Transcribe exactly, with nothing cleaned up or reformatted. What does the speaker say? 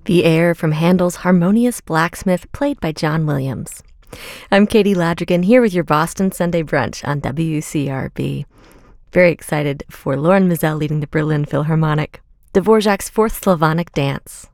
The air from Handel's Harmonious Blacksmith, played by John Williams. I'm Katie Ladrigan, here with your Boston Sunday Brunch on W C R B. Very excited for Loren Maazel leading the Berlin Philharmonic, Dvorak's Fourth Slavonic Dance.